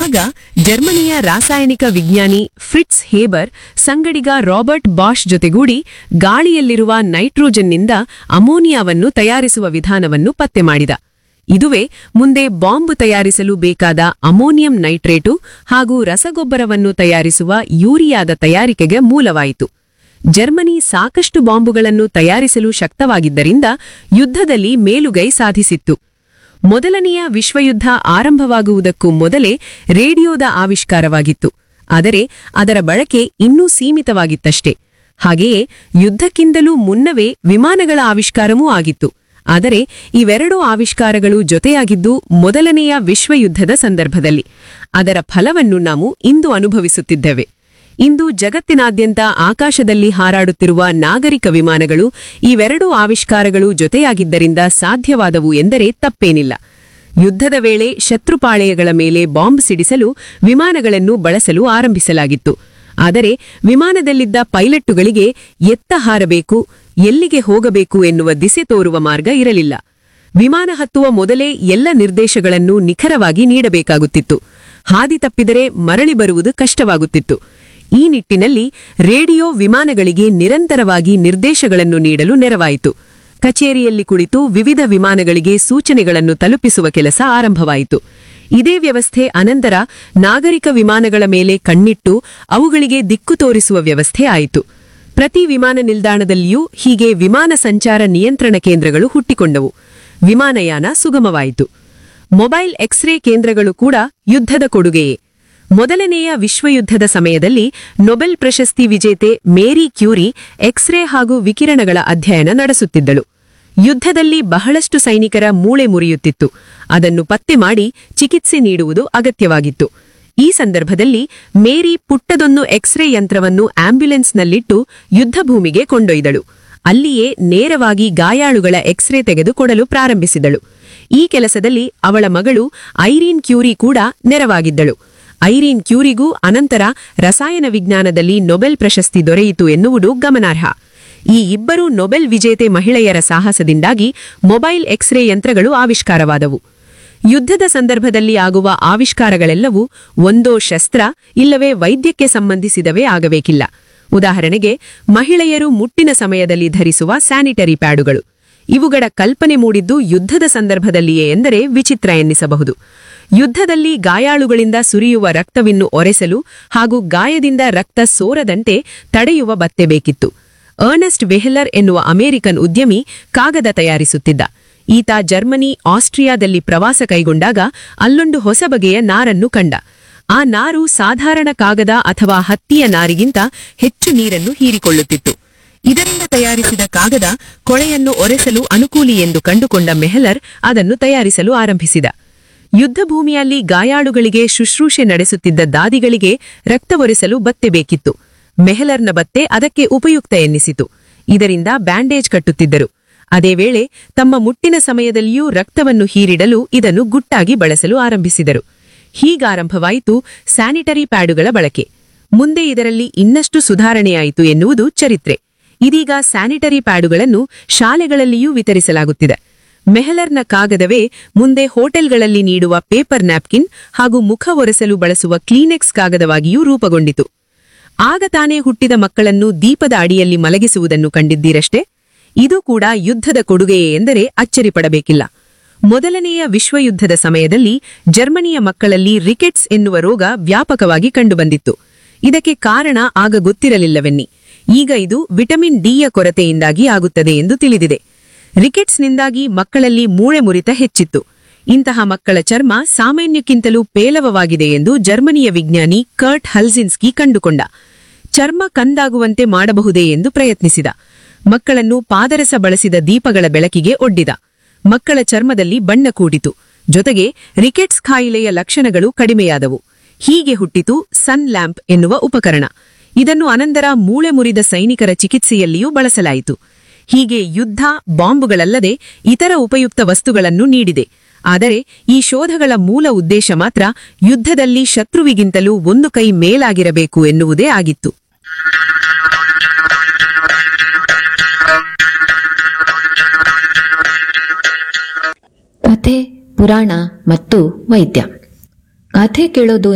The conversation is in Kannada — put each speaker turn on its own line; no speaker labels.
ಆಗ ಜರ್ಮನಿಯ ರಾಸಾಯನಿಕ ವಿಜ್ಞಾನಿ ಫ್ರಿಟ್ಸ್ ಹೇಬರ್ ಸಂಗಡಿಗ ರಾಬರ್ಟ್ ಬಾಷ್ ಜೊತೆಗೂಡಿ ಗಾಳಿಯಲ್ಲಿರುವ ನೈಟ್ರೋಜನ್ನಿಂದ ಅಮೋನಿಯಾವನ್ನು ತಯಾರಿಸುವ ವಿಧಾನವನ್ನು ಪತ್ತೆ ಮಾಡಿದ. ಇದುವೇ ಮುಂದೆ ಬಾಂಬ್ ತಯಾರಿಸಲು ಬೇಕಾದ ಅಮೋನಿಯಂ ನೈಟ್ರೇಟು ಹಾಗೂ ರಸಗೊಬ್ಬರವನ್ನು ತಯಾರಿಸುವ ಯೂರಿಯಾದ ತಯಾರಿಕೆಗೆ ಮೂಲವಾಯಿತು. ಜರ್ಮನಿ ಸಾಕಷ್ಟು ಬಾಂಬುಗಳನ್ನು ತಯಾರಿಸಲು ಶಕ್ತವಾಗಿದ್ದರಿಂದ ಯುದ್ಧದಲ್ಲಿ ಮೇಲುಗೈ ಸಾಧಿಸಿತ್ತು. ಮೊದಲನೆಯ ವಿಶ್ವಯುದ್ಧ ಆರಂಭವಾಗುವುದಕ್ಕೂ ಮೊದಲೇ ರೇಡಿಯೋದ ಆವಿಷ್ಕಾರವಾಗಿತ್ತು. ಆದರೆ ಅದರ ಬಳಕೆ ಇನ್ನೂ ಸೀಮಿತವಾಗಿತ್ತಷ್ಟೇ. ಹಾಗೆಯೇ ಯುದ್ಧಕ್ಕಿಂತಲೂ ಮುನ್ನವೇ ವಿಮಾನಗಳ ಆವಿಷ್ಕಾರವೂ ಆಗಿತ್ತು. ಆದರೆ ಇವೆರಡೂ ಆವಿಷ್ಕಾರಗಳು ಜೊತೆಯಾಗಿದ್ದು ಮೊದಲನೆಯ ವಿಶ್ವಯುದ್ಧದ ಸಂದರ್ಭದಲ್ಲಿ. ಅದರ ಫಲವನ್ನು ನಾವು ಇಂದು ಅನುಭವಿಸುತ್ತಿದ್ದೇವೆ. ಇಂದು ಜಗತ್ತಿನಾದ್ಯಂತ ಆಕಾಶದಲ್ಲಿ ಹಾರಾಡುತ್ತಿರುವ ನಾಗರಿಕ ವಿಮಾನಗಳು ಇವೆರಡೂ ಆವಿಷ್ಕಾರಗಳು ಜೊತೆಯಾಗಿದ್ದರಿಂದ ಸಾಧ್ಯವಾದವು ಎಂದರೆ ತಪ್ಪೇನಿಲ್ಲ. ಯುದ್ಧದ ವೇಳೆ ಶತ್ರುಪಾಳೆಯಗಳ ಮೇಲೆ ಬಾಂಬ್ ಸಿಡಿಸಲು ವಿಮಾನಗಳನ್ನು ಬಳಸಲು ಆರಂಭಿಸಲಾಗಿತ್ತು. ಆದರೆ ವಿಮಾನದಲ್ಲಿದ್ದ ಪೈಲಟ್ಟುಗಳಿಗೆ ಎತ್ತ ಹಾರಬೇಕು, ಎಲ್ಲಿಗೆ ಹೋಗಬೇಕು ಎನ್ನುವ ದಿಸೆ ತೋರುವ ಮಾರ್ಗ ಇರಲಿಲ್ಲ. ವಿಮಾನ ಹತ್ತುವ ಮೊದಲೇ ಎಲ್ಲ ನಿರ್ದೇಶಗಳನ್ನು ನಿಖರವಾಗಿ ನೀಡಬೇಕಾಗುತ್ತಿತ್ತು. ಹಾದಿ ತಪ್ಪಿದರೆ ಮರಳಿ ಬರುವುದು ಕಷ್ಟವಾಗುತ್ತಿತ್ತು. ಈ ನಿಟ್ಟಿನಲ್ಲಿ ರೇಡಿಯೋ ವಿಮಾನಗಳಿಗೆ ನಿರಂತರವಾಗಿ ನಿರ್ದೇಶಗಳನ್ನು ನೀಡಲು ನೆರವಾಯಿತು. ಕಚೇರಿಯಲ್ಲಿ ಕುಳಿತು ವಿವಿಧ ವಿಮಾನಗಳಿಗೆ ಸೂಚನೆಗಳನ್ನು ತಲುಪಿಸುವ ಕೆಲಸ ಆರಂಭವಾಯಿತು. ಇದೇ ವ್ಯವಸ್ಥೆ ಅನಂತರ ನಾಗರಿಕ ವಿಮಾನಗಳ ಮೇಲೆ ಕಣ್ಣಿಟ್ಟು ಅವುಗಳಿಗೆ ದಿಕ್ಕು ತೋರಿಸುವ ವ್ಯವಸ್ಥೆ ಆಯಿತು. ಪ್ರತಿ ವಿಮಾನ ನಿಲ್ದಾಣದಲ್ಲಿಯೂ ಹೀಗೆ ವಿಮಾನ ಸಂಚಾರ ನಿಯಂತ್ರಣ ಕೇಂದ್ರಗಳು ಹುಟ್ಟಿಕೊಂಡವು. ವಿಮಾನಯಾನ ಸುಗಮವಾಯಿತು. ಮೊಬೈಲ್ ಎಕ್ಸ್ರೇ ಕೇಂದ್ರಗಳು ಕೂಡ ಯುದ್ಧದ ಕೊಡುಗೆಯೇ. ಮೊದಲನೆಯ ವಿಶ್ವಯುದ್ಧದ ಸಮಯದಲ್ಲಿ ನೊಬೆಲ್ ಪ್ರಶಸ್ತಿ ವಿಜೇತೆ ಮೇರಿ ಕ್ಯೂರಿ ಎಕ್ಸ್ರೇ ಹಾಗೂ ವಿಕಿರಣಗಳ ಅಧ್ಯಯನ ನಡೆಸುತ್ತಿದ್ದಳು. ಯುದ್ಧದಲ್ಲಿ ಬಹಳಷ್ಟು ಸೈನಿಕರ ಮೂಳೆ ಮುರಿಯುತ್ತಿತ್ತು. ಅದನ್ನು ಪತ್ತೆ ಮಾಡಿ ಚಿಕಿತ್ಸೆ ನೀಡುವುದು ಅಗತ್ಯವಾಗಿತ್ತು. ಈ ಸಂದರ್ಭದಲ್ಲಿ ಮೇರಿ ಪುಟ್ಟದೊಂದು ಎಕ್ಸ್ರೇ ಯಂತ್ರವನ್ನು ಆಂಬ್ಯುಲೆನ್ಸ್ನಲ್ಲಿಟ್ಟು ಯುದ್ಧಭೂಮಿಗೆ ಕೊಂಡೊಯ್ದಳು. ಅಲ್ಲಿಯೇ ನೇರವಾಗಿ ಗಾಯಾಳುಗಳ ಎಕ್ಸ್ರೇ ತೆಗೆದುಕೊಡಲು ಪ್ರಾರಂಭಿಸಿದಳು. ಈ ಕೆಲಸದಲ್ಲಿ ಅವಳ ಮಗಳು ಐರೀನ್ ಕ್ಯೂರಿ ಕೂಡ ನೆರವಾಗಿದ್ದಳು. ಐರೀನ್ ಕ್ಯೂರಿಗೂ ಅನಂತರ ರಸಾಯನ ವಿಜ್ಞಾನದಲ್ಲಿ ನೊಬೆಲ್ ಪ್ರಶಸ್ತಿ ದೊರೆಯಿತು ಎನ್ನುವುದು ಗಮನಾರ್ಹ. ಈ ಇಬ್ಬರು ನೊಬೆಲ್ ವಿಜೇತೆ ಮಹಿಳೆಯರ ಸಾಹಸದಿಂದಾಗಿ ಮೊಬೈಲ್ ಎಕ್ಸ್ರೇ ಯಂತ್ರಗಳು ಆವಿಷ್ಕಾರವಾದವು. ಯುದ್ಧದ ಸಂದರ್ಭದಲ್ಲಿ ಆಗುವ ಆವಿಷ್ಕಾರಗಳೆಲ್ಲವೂ ಒಂದೋ ಶಸ್ತ್ರ ಇಲ್ಲವೇ ವೈದ್ಯಕ್ಕೆ ಸಂಬಂಧಿಸಿದವೇ ಆಗಬೇಕಿಲ್ಲ. ಉದಾಹರಣೆಗೆ ಮಹಿಳೆಯರು ಮುಟ್ಟಿನ ಸಮಯದಲ್ಲಿ ಧರಿಸುವ ಸ್ಯಾನಿಟರಿ ಪ್ಯಾಡುಗಳು. ಇವುಗಳ ಕಲ್ಪನೆ ಮೂಡಿದ್ದು ಯುದ್ಧದ ಸಂದರ್ಭದಲ್ಲಿಯೇ ಎಂದರೆ ವಿಚಿತ್ರ ಎನ್ನಿಸಬಹುದು. ಯುದ್ಧದಲ್ಲಿ ಗಾಯಾಳುಗಳಿಂದ ಸುರಿಯುವ ರಕ್ತವನ್ನು ಒರೆಸಲು ಹಾಗೂ ಗಾಯದಿಂದ ರಕ್ತ ಸೋರದಂತೆ ತಡೆಯುವ ಬತ್ತೆ ಬೇಕಿತ್ತು. ಅರ್ನೆಸ್ಟ್ ವೆಹ್ಲರ್ ಎನ್ನುವ ಅಮೆರಿಕನ್ ಉದ್ಯಮಿ ಕಾಗದ ತಯಾರಿಸುತ್ತಿದ್ದ. ಈತ ಜರ್ಮನಿ, ಆಸ್ಟ್ರಿಯಾದಲ್ಲಿ ಪ್ರವಾಸ ಕೈಗೊಂಡಾಗ ಅಲ್ಲೊಂದು ಹೊಸ ಬಗೆಯ ನಾರನ್ನು ಕಂಡ. ಆ ನಾರು ಸಾಧಾರಣ ಕಾಗದ ಅಥವಾ ಹತ್ತಿಯ ನಾರಿಗಿಂತ ಹೆಚ್ಚು ನೀರನ್ನು ಹೀರಿಕೊಳ್ಳುತ್ತಿತ್ತು. ಇದರಿಂದ ತಯಾರಿಸಿದ ಕಾಗದ ಕೊಳೆಯನ್ನು ಒರೆಸಲು ಅನುಕೂಲಿ ಎಂದು ಕಂಡುಕೊಂಡ ಮೆಹ್ಲರ್ ಅದನ್ನು ತಯಾರಿಸಲು ಆರಂಭಿಸಿದ. ಯುದ್ಧಭೂಮಿಯಲ್ಲಿ ಗಾಯಾಳುಗಳಿಗೆ ಶುಶ್ರೂಷೆ ನಡೆಸುತ್ತಿದ್ದ ದಾದಿಗಳಿಗೆ ರಕ್ತ ಒರೆಸಲು ಬತ್ತೆ ಬೇಕಿತ್ತು. ಮೆಹ್ಲರ್ನ ಬತ್ತೆ ಅದಕ್ಕೆ ಉಪಯುಕ್ತ ಎನ್ನಿಸಿತು. ಇದರಿಂದ ಬ್ಯಾಂಡೇಜ್ ಕಟ್ಟುತ್ತಿದ್ದರು. ಅದೇ ವೇಳೆ ತಮ್ಮ ಮುಟ್ಟಿನ ಸಮಯದಲ್ಲಿಯೂ ರಕ್ತವನ್ನು ಹೀರಿಡಲು ಇದನ್ನು ಗುಟ್ಟಾಗಿ ಬಳಸಲು ಆರಂಭಿಸಿದರು. ಹೀಗಾರಂಭವಾಯಿತು ಸ್ಯಾನಿಟರಿ ಪ್ಯಾಡುಗಳ ಬಳಕೆ. ಮುಂದೆ ಇದರಲ್ಲಿ ಇನ್ನಷ್ಟು ಸುಧಾರಣೆಯಾಯಿತು ಎನ್ನುವುದು ಚರಿತ್ರೆ. ಇದೀಗ ಸ್ಯಾನಿಟರಿ ಪ್ಯಾಡುಗಳನ್ನು ಶಾಲೆಗಳಲ್ಲಿಯೂ ವಿತರಿಸಲಾಗುತ್ತಿದೆ. ಮೆಹ್ಲರ್ನ ಕಾಗದವೇ ಮುಂದೆ ಹೋಟೆಲ್ಗಳಲ್ಲಿ ನೀಡುವ ಪೇಪರ್ ನ್ಯಾಪ್ಕಿನ್ ಹಾಗೂ ಮುಖ ಒರೆಸಲು ಬಳಸುವ ಕ್ಲೀನೆಕ್ಸ್ ಕಾಗದವಾಗಿಯೂ ರೂಪುಗೊಂಡಿತು. ಆಗ ತಾನೇ ಹುಟ್ಟಿದ ಮಕ್ಕಳನ್ನು ದೀಪದ ಅಡಿಯಲ್ಲಿ ಮಲಗಿಸುವುದನ್ನು ಕಂಡಿದ್ದೀರಷ್ಟೇ. ಇದು ಕೂಡ ಯುದ್ಧದ ಕೊಡುಗೆಯೇ ಎಂದರೆ ಅಚ್ಚರಿಪಡಬೇಕಿಲ್ಲ. ಮೊದಲನೆಯ ವಿಶ್ವಯುದ್ಧದ ಸಮಯದಲ್ಲಿ ಜರ್ಮನಿಯ ಮಕ್ಕಳಲ್ಲಿ ರಿಕೆಟ್ಸ್ ಎನ್ನುವ ರೋಗ ವ್ಯಾಪಕವಾಗಿ ಕಂಡುಬಂದಿತ್ತು. ಇದಕ್ಕೆ ಕಾರಣ ಆಗ ಗೊತ್ತಿರಲಿಲ್ಲವೆನ್ನಿ. ಈಗ ಇದು ವಿಟಮಿನ್ ಡಿಯ ಕೊರತೆಯಿಂದಾಗಿ ಆಗುತ್ತದೆ ಎಂದು ತಿಳಿದಿದೆ. ರಿಕೆಟ್ಸ್ನಿಂದಾಗಿ ಮಕ್ಕಳಲ್ಲಿ ಮೂಳೆ ಮುರಿತ ಹೆಚ್ಚಿತ್ತು. ಇಂತಹ ಮಕ್ಕಳ ಚರ್ಮ ಸಾಮಾನ್ಯಕ್ಕಿಂತಲೂ ಪೇಲವವಾಗಿದೆ ಎಂದು ಜರ್ಮನಿಯ ವಿಜ್ಞಾನಿ ಕರ್ಟ್ ಹಲ್ಸಿನ್ಸ್ಕಿ ಕಂಡುಕೊಂಡ. ಚರ್ಮ ಕಂದಾಗುವಂತೆ ಮಾಡಬಹುದೇ ಎಂದು ಪ್ರಯತ್ನಿಸಿದ. ಮಕ್ಕಳನ್ನು ಪಾದರಸ ಬಳಸಿದ ದೀಪಗಳ ಬೆಳಕಿಗೆ ಒಡ್ಡಿದ. ಮಕ್ಕಳ ಚರ್ಮದಲ್ಲಿ ಬಣ್ಣ ಕೂಡಿತು. ಜೊತೆಗೆ ರಿಕೆಟ್ಸ್ ಕಾಯಿಲೆಯ ಲಕ್ಷಣಗಳು ಕಡಿಮೆಯಾದವು. ಹೀಗೆ ಹುಟ್ಟಿತು ಸನ್ ಲ್ಯಾಂಪ್ ಎನ್ನುವ ಉಪಕರಣ. ಇದನ್ನು ಅನಂತರ ಮೂಳೆ ಮುರಿದ ಸೈನಿಕರ ಚಿಕಿತ್ಸೆಯಲ್ಲಿಯೂ ಬಳಸಲಾಯಿತು. ಹೀಗೆ ಯುದ್ಧ ಬಾಂಬುಗಳಲ್ಲದೆ ಇತರ ಉಪಯುಕ್ತ ವಸ್ತುಗಳನ್ನು ನೀಡಿದೆ. ಆದರೆ ಈ ಶೋಧಗಳ ಮೂಲ ಉದ್ದೇಶ ಮಾತ್ರ ಯುದ್ಧದಲ್ಲಿ ಶತ್ರುವಿಗಿಂತಲೂ ಒಂದು ಕೈ ಮೇಲಾಗಿರಬೇಕು ಎನ್ನುವುದೇ ಆಗಿತ್ತು.
ಕಥೆ, ಪುರಾಣ ಮತ್ತು ವೈದ್ಯ. ಕಥೆ ಕೇಳೋದು